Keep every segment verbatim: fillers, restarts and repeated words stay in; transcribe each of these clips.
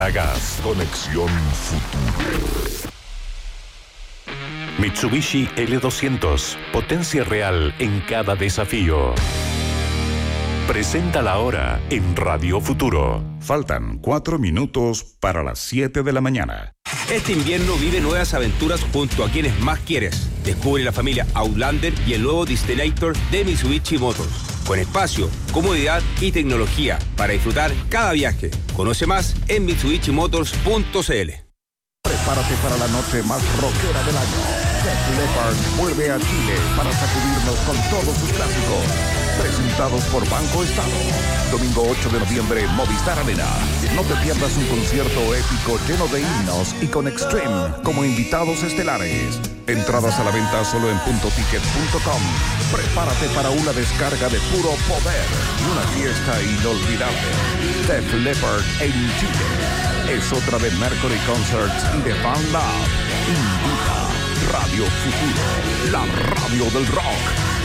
Hagas Conexión Futuro. Mitsubishi L doscientos, potencia real en cada desafío. Presenta la hora en Radio Futuro. Faltan cuatro minutos para las siete de la mañana. Este invierno vive nuevas aventuras junto a quienes más quieres. Descubre la familia Outlander y el nuevo Destinator de Mitsubishi Motors. Con espacio, comodidad y tecnología para disfrutar cada viaje. Conoce más en mitsubishi motors punto c l. Prepárate para la noche más rockera del año. Def Leppard vuelve a Chile para sacudirnos con todos sus clásicos. Presentados por Banco Estado. Domingo ocho de noviembre, Movistar Arena. No te pierdas un concierto épico lleno de himnos y con Extreme como invitados estelares. Entradas a la venta solo en punto ticket punto com. Prepárate para una descarga de puro poder y una fiesta inolvidable. Def Leppard en Chile. Es otra de Mercury Concerts y de Fan Lab. Invita Radio Futuro, la radio del rock.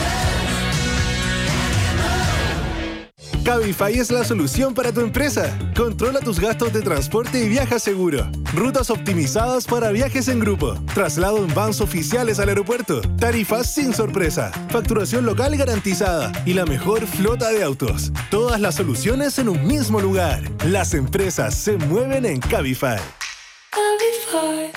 Cabify es la solución para tu empresa. Controla tus gastos de transporte y viaja seguro. Rutas optimizadas para viajes en grupo. Traslado en vans oficiales al aeropuerto. Tarifas sin sorpresa. Facturación local garantizada. Y la mejor flota de autos. Todas las soluciones en un mismo lugar. Las empresas se mueven en Cabify. Cabify.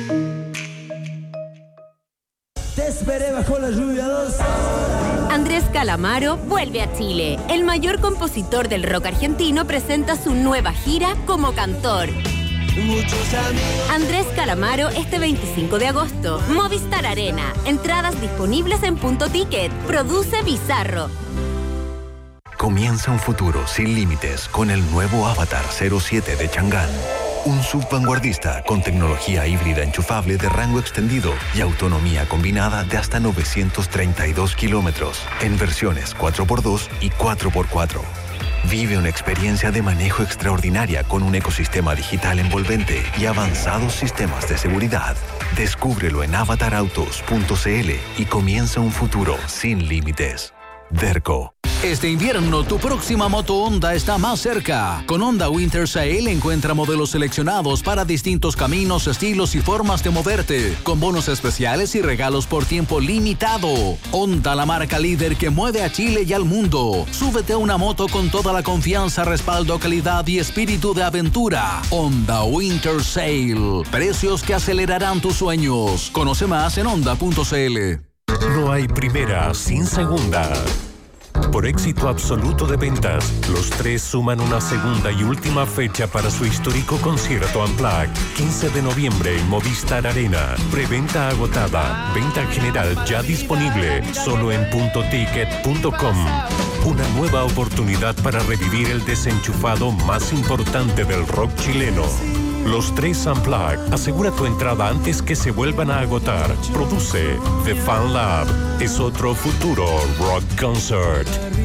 Te esperé bajo la lluvia dos horas. Andrés Calamaro vuelve a Chile. El mayor compositor del rock argentino presenta su nueva gira como cantor. Andrés Calamaro este veinticinco de agosto. Movistar Arena. Entradas disponibles en Punto Ticket. Produce Bizarro. Comienza un futuro sin límites con el nuevo Avatar cero siete de Chang'an. Un subvanguardista con tecnología híbrida enchufable de rango extendido y autonomía combinada de hasta novecientos treinta y dos kilómetros en versiones cuatro por dos y cuatro por cuatro. Vive una experiencia de manejo extraordinaria con un ecosistema digital envolvente y avanzados sistemas de seguridad. Descúbrelo en avatar autos punto c l y comienza un futuro sin límites. Derco. Este invierno, tu próxima moto Honda está más cerca. Con Honda Winter Sale encuentra modelos seleccionados para distintos caminos, estilos y formas de moverte, con bonos especiales y regalos por tiempo limitado. Honda, la marca líder que mueve a Chile y al mundo. Súbete a una moto con toda la confianza, respaldo, calidad y espíritu de aventura. Honda Winter Sale. Precios que acelerarán tus sueños. Conoce más en honda punto c l. No hay primera sin segunda. Por éxito absoluto de ventas, los tres suman una segunda y última fecha para su histórico concierto Unplugged. quince de noviembre en Movistar Arena. Preventa agotada. Venta general ya disponible. Solo en punto ticket punto com. Una nueva oportunidad para revivir el desenchufado más importante del rock chileno. Los tres Unplugged. Asegura tu entrada antes que se vuelvan a agotar. Produce The Fan Lab. Es otro futuro rock concert.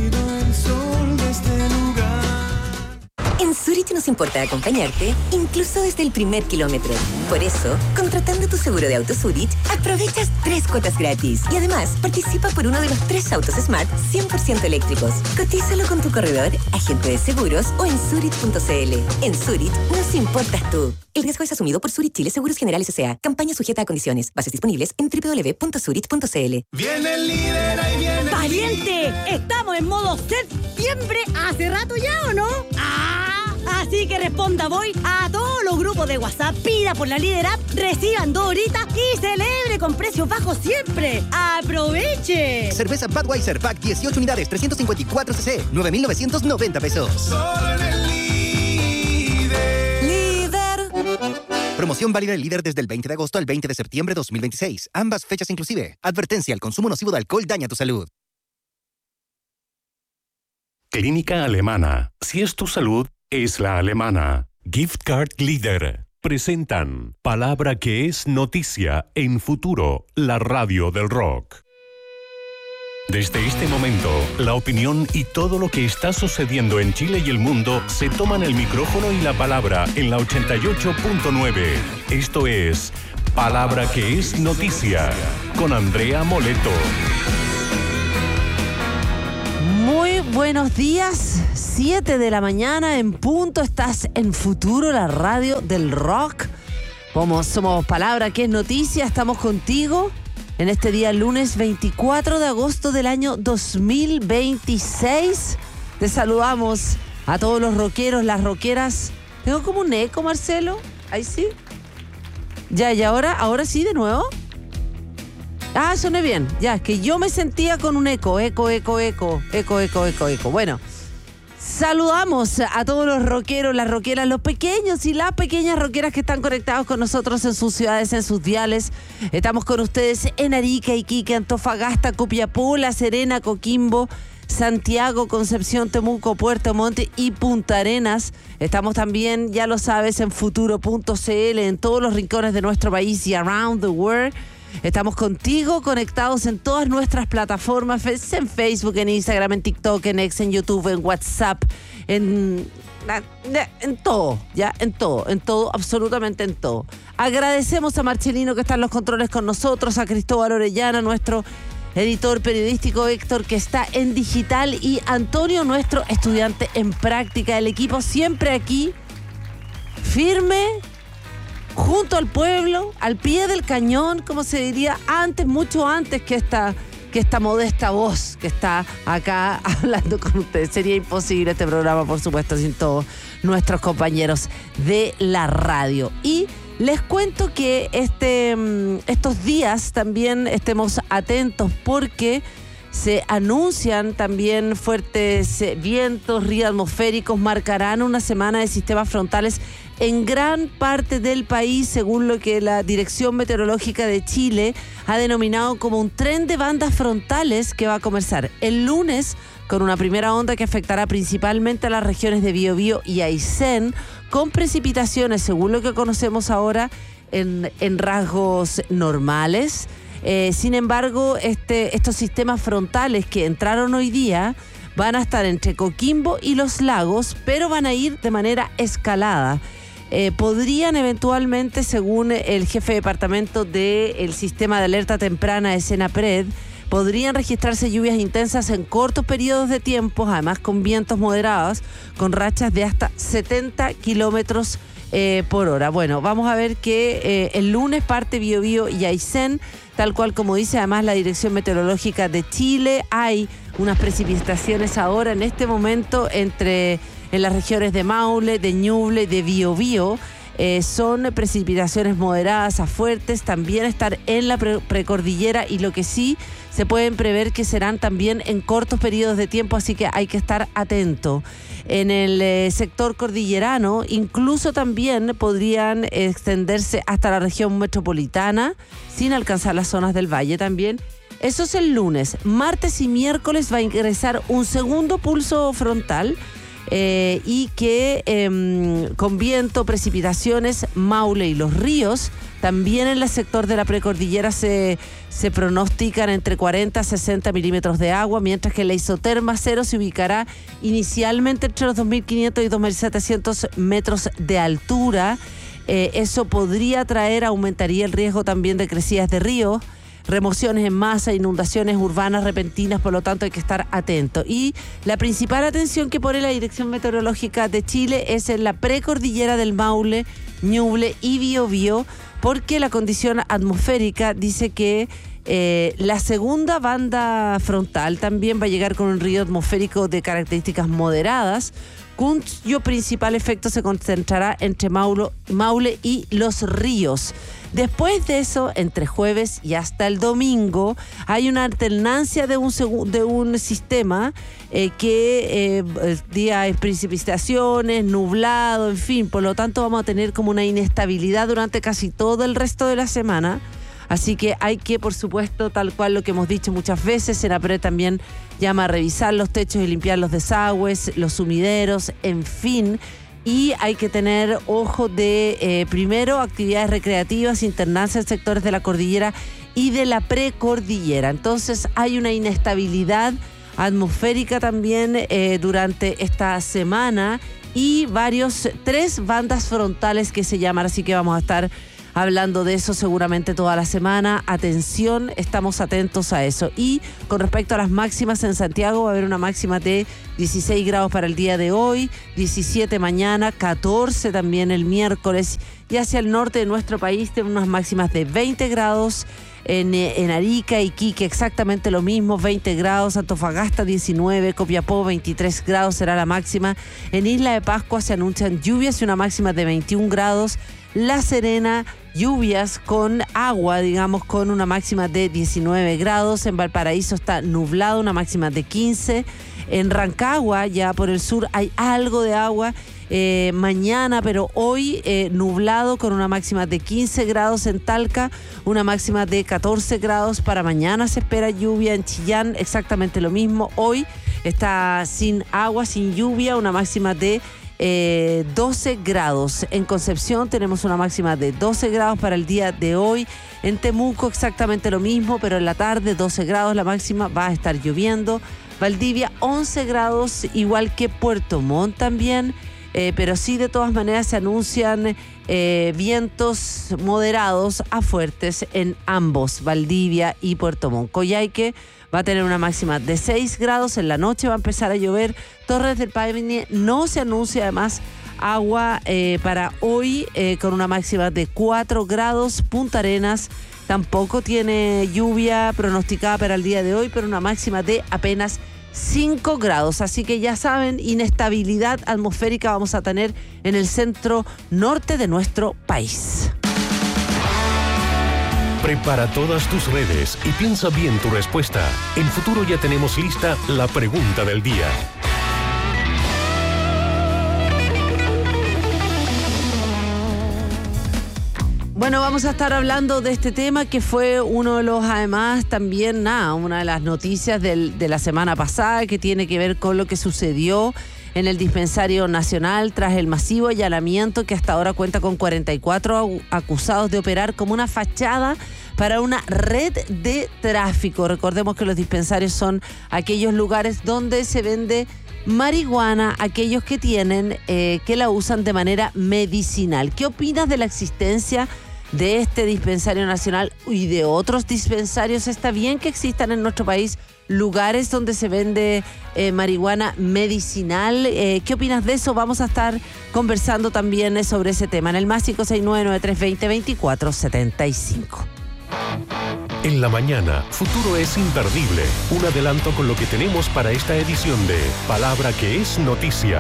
En Zurich nos importa acompañarte, incluso desde el primer kilómetro. Por eso, contratando tu seguro de auto Zurich, aprovechas tres cuotas gratis. Y además, participa por uno de los tres autos Smart cien por ciento eléctricos. Cotízalo con tu corredor, agente de seguros o en zurich punto c l. En Zurich nos importas tú. El riesgo es asumido por Zurich Chile Seguros Generales S A. Campaña sujeta a condiciones. Bases disponibles en doble u doble u doble u punto zurich punto c l. ¡Viene el líder! ¡Ahí viene! ¡Pariente! Estamos en modo septiembre hace rato ya, ¿o no? ¡Ah! Así que responda voy a todos los grupos de WhatsApp, pida por la Líder App, reciban dos horitas y celebre con precios bajos siempre. ¡Aproveche! Cerveza Budweiser Pack dieciocho unidades, trescientos cincuenta y cuatro centilitros, nueve mil novecientos noventa pesos. Solo en el Líder. Líder. Promoción válida en Líder desde el veinte de agosto al veinte de septiembre de dos mil veintiséis. Ambas fechas inclusive. Advertencia, el consumo nocivo de alcohol daña tu salud. Clínica Alemana. Si es tu salud, es la alemana. Gift Card Líder. Presentan Palabra que es noticia en Futuro, la radio del rock. Desde este momento, la opinión y todo lo que está sucediendo en Chile y el mundo se toman el micrófono y la palabra en la ochenta y ocho punto nueve. Esto es Palabra que es noticia con Andrea Moleto. Muy buenos días, siete de la mañana en punto, estás en Futuro, la radio del rock. Como somos palabra que es noticia, estamos contigo en este día lunes veinticuatro de agosto del año dos mil veintiséis. Te saludamos a todos los rockeros, las rockeras. Tengo como un eco, Marcelo, ahí sí. Ya, y ahora, ahora sí de nuevo. Ah, soné bien. Ya, es que yo me sentía con un eco, eco, eco, eco, eco, eco, eco, eco. Bueno, saludamos a todos los rockeros, las rockeras, los pequeños y las pequeñas rockeras que están conectados con nosotros en sus ciudades, en sus diales. Estamos con ustedes en Arica, Iquique, Antofagasta, Copiapó, La Serena, Coquimbo, Santiago, Concepción, Temuco, Puerto Montt y Punta Arenas. Estamos también, ya lo sabes, en futuro punto c l, en todos los rincones de nuestro país y around the world. Estamos contigo, conectados en todas nuestras plataformas, en Facebook, en Instagram, en TikTok, en X, en YouTube, en WhatsApp, en, en todo, ya, en todo, en todo, absolutamente en todo. Agradecemos a Marcelino que está en los controles con nosotros, a Cristóbal Orellana, nuestro editor periodístico, Héctor, que está en digital, y Antonio, nuestro estudiante en práctica. El equipo siempre aquí, firme, junto al pueblo, al pie del cañón, como se diría, antes, mucho antes que esta, que esta modesta voz que está acá hablando con ustedes. Sería imposible este programa, por supuesto, sin todos nuestros compañeros de la radio. Y les cuento que este, estos días también estemos atentos porque se anuncian también fuertes vientos, ríos atmosféricos, marcarán una semana de sistemas frontales en gran parte del país, según lo que la Dirección Meteorológica de Chile ha denominado como un tren de bandas frontales que va a comenzar el lunes con una primera onda que afectará principalmente a las regiones de Biobío y Aysén, con precipitaciones, según lo que conocemos ahora, en, en rasgos normales. Eh, sin embargo, este, estos sistemas frontales que entraron hoy día van a estar entre Coquimbo y Los Lagos, pero van a ir de manera escalada. Eh, podrían eventualmente, según el jefe de departamento del sistema de alerta temprana de Senapred, podrían registrarse lluvias intensas en cortos periodos de tiempo, además con vientos moderados, con rachas de hasta setenta kilómetros eh, por hora. Bueno, vamos a ver que eh, el lunes parte Biobío y Aysén, tal cual como dice además la Dirección Meteorológica de Chile. Hay unas precipitaciones ahora en este momento entre en las regiones de Maule, de Ñuble, de Biobío. Eh, son precipitaciones moderadas a fuertes, también estar en la pre- precordillera, y lo que sí se pueden prever que serán también en cortos periodos de tiempo, así que hay que estar atento. En el eh, sector cordillerano incluso también podrían extenderse hasta la región metropolitana sin alcanzar las zonas del valle también. Eso es el lunes. Martes y miércoles va a ingresar un segundo pulso frontal eh, y que eh, con viento, precipitaciones, Maule y Los Ríos. También en el sector de la precordillera se, se pronostican entre cuarenta a sesenta milímetros de agua, mientras que la isoterma cero se ubicará inicialmente entre los dos mil quinientos y dos mil setecientos metros de altura. Eh, eso podría traer, aumentaría el riesgo también de crecidas de ríos, remociones en masa, inundaciones urbanas repentinas, por lo tanto hay que estar atento. Y la principal atención que pone la Dirección Meteorológica de Chile es en la precordillera del Maule, Ñuble y Biobío, porque la condición atmosférica dice que eh, la segunda banda frontal también va a llegar con un río atmosférico de características moderadas, cuyo principal efecto se concentrará entre Maulo, Maule y Los Ríos. Después de eso, entre jueves y hasta el domingo, hay una alternancia de un, de un sistema eh, que eh, día es precipitaciones, nublado, en fin. Por lo tanto, vamos a tener como una inestabilidad durante casi todo el resto de la semana. Así que hay que, por supuesto, tal cual lo que hemos dicho muchas veces, Senapred también llama a revisar los techos y limpiar los desagües, los sumideros, en fin. Y hay que tener ojo de, eh, primero, actividades recreativas, internarse en sectores de la cordillera y de la precordillera. Entonces hay una inestabilidad atmosférica también eh, durante esta semana y varios, tres bandas frontales que se llaman, así que vamos a estar hablando de eso seguramente toda la semana. Atención, estamos atentos a eso. Y con respecto a las máximas en Santiago, va a haber una máxima de dieciséis grados para el día de hoy, diecisiete mañana, catorce también el miércoles. Y hacia el norte de nuestro país tenemos unas máximas de veinte grados. En, en Arica, Iquique, exactamente lo mismo, veinte grados, Antofagasta diecinueve, Copiapó veintitrés grados será la máxima. En Isla de Pascua se anuncian lluvias y una máxima de veintiún grados. La Serena, lluvias con agua, digamos, con una máxima de diecinueve grados. En Valparaíso está nublado, una máxima de quince. En Rancagua, ya por el sur, hay algo de agua. Eh, mañana, pero hoy eh, nublado con una máxima de quince grados en Talca, una máxima de catorce grados. Para mañana se espera lluvia en Chillán, exactamente lo mismo. Hoy está sin agua, sin lluvia, una máxima de eh, doce grados. En Concepción tenemos una máxima de doce grados para el día de hoy. En Temuco exactamente lo mismo, pero en la tarde doce grados la máxima, va a estar lloviendo. Valdivia once grados, igual que Puerto Montt también. Eh, pero sí, de todas maneras, se anuncian eh, vientos moderados a fuertes en ambos, Valdivia y Puerto Montt. Coyhaique va a tener una máxima de seis grados, en la noche va a empezar a llover. Torres del Paine no se anuncia además agua eh, para hoy, eh, con una máxima de cuatro grados. Punta Arenas tampoco tiene lluvia pronosticada para el día de hoy, pero una máxima de apenas cinco grados, así que ya saben, inestabilidad atmosférica vamos a tener en el centro norte de nuestro país. Prepara todas tus redes y piensa bien tu respuesta. En Futuro ya tenemos lista la pregunta del día. Bueno, vamos a estar hablando de este tema que fue uno de los, además, también, nada, una de las noticias del, de la semana pasada, que tiene que ver con lo que sucedió en el Dispensario Nacional tras el masivo allanamiento que hasta ahora cuenta con cuarenta y cuatro acusados de operar como una fachada para una red de tráfico. Recordemos que los dispensarios son aquellos lugares donde se vende marihuana, aquellos que tienen, eh, que la usan de manera medicinal. ¿Qué opinas de la existencia de este Dispensario Nacional y de otros dispensarios? ¿Está bien que existan en nuestro país lugares donde se vende eh, marihuana medicinal? Eh, ¿Qué opinas de eso? Vamos a estar conversando también sobre ese tema en el más cinco seis nueve, nueve tres dos cero, veinticuatro setenta y cinco. En la mañana, Futuro es imperdible. Un adelanto con lo que tenemos para esta edición de Palabra que es Noticia.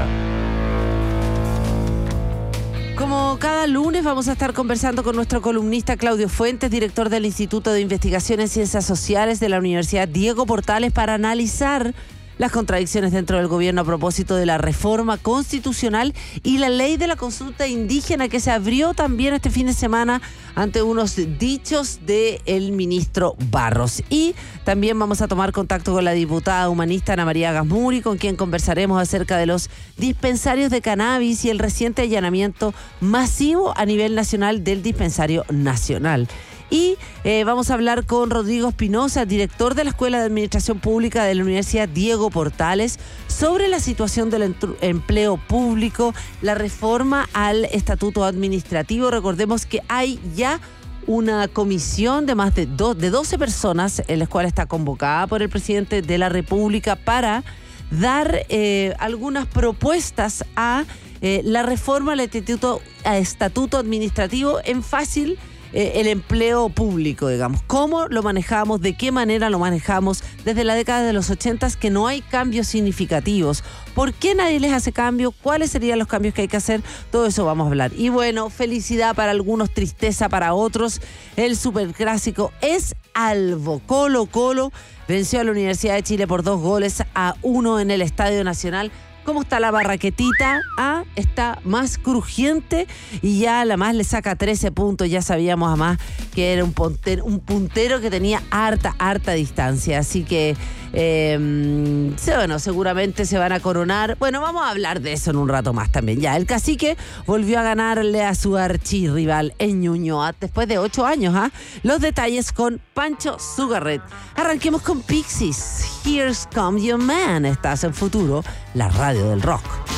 Como cada lunes vamos a estar conversando con nuestro columnista Claudio Fuentes, director del Instituto de Investigación en Ciencias Sociales de la Universidad Diego Portales, para analizar las contradicciones dentro del gobierno a propósito de la reforma constitucional y la ley de la consulta indígena que se abrió también este fin de semana ante unos dichos del ministro Barros. Y también vamos a tomar contacto con la diputada humanista Ana María Gasmuri, con quien conversaremos acerca de los dispensarios de cannabis y el reciente allanamiento masivo a nivel nacional del Dispensario Nacional. Y eh, vamos a hablar con Rodrigo Espinosa, director de la Escuela de Administración Pública de la Universidad Diego Portales, sobre la situación del empleo público, la reforma al estatuto administrativo. Recordemos que hay ya una comisión de más de, do, de doce personas, en la cual está convocada por el presidente de la República para dar eh, algunas propuestas a eh, la reforma al estatuto, a estatuto administrativo en fácil el empleo público, digamos. ¿Cómo lo manejamos? ¿De qué manera lo manejamos? Desde la década de los ochentas que no hay cambios significativos. ¿Por qué nadie les hace cambio? ¿Cuáles serían los cambios que hay que hacer? Todo eso vamos a hablar. Y bueno, felicidad para algunos, tristeza para otros. El superclásico es albo. Colo Colo venció a la Universidad de Chile por dos goles a uno en el Estadio Nacional. ¿Cómo está la barraquetita? Ah, está más crujiente y ya la más le saca trece puntos. Ya sabíamos además que era un puntero, un puntero que tenía harta, harta distancia. Así que, eh, bueno, seguramente se van a coronar. Bueno, vamos a hablar de eso en un rato más también. Ya, el Cacique volvió a ganarle a su archirrival en Ñuñoa después de ocho años. ¿ah? Los detalles con Pancho Sugarret. Arranquemos con Pixies. Here's Come Your Man. Estás en Futuro, la radio del rock.